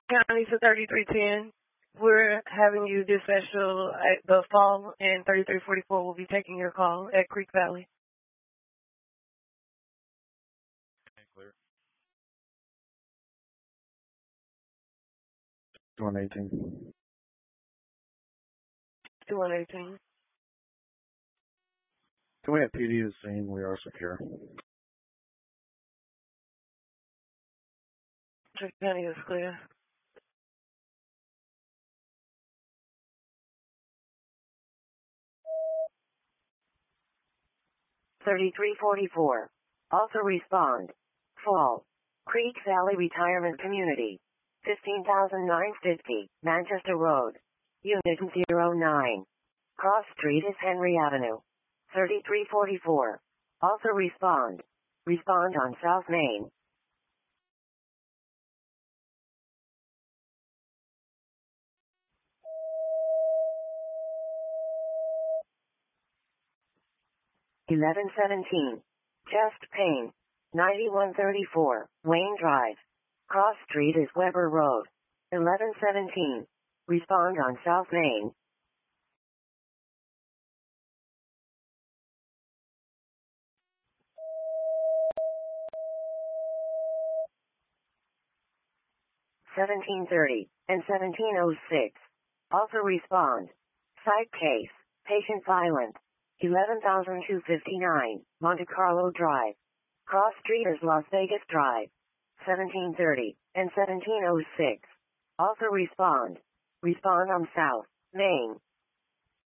County to 3310. We're having you dispatch the fall, and 3344 will be taking your call at Creek Valley. Clear. 2118. 2118. Can we have PD to the scene? We are secure. Creek County is clear. $33.44. Also respond. Fall. Creek Valley Retirement Community. 15,950, Manchester Road. Unit 09. Cross Street is Henry Avenue. 3344. Also respond. Respond on South Main. $11.17. Chest pain. 9134, Wayne Drive. Cross Street is Weber Road. 11:17. Respond on South Main. $17:30 and 17:06. Also respond. Side case. Patient violent. 11,259, Monte Carlo Drive. Cross Street is Las Vegas Drive. 17:30 and 17:06. Also respond. Respond on South Main.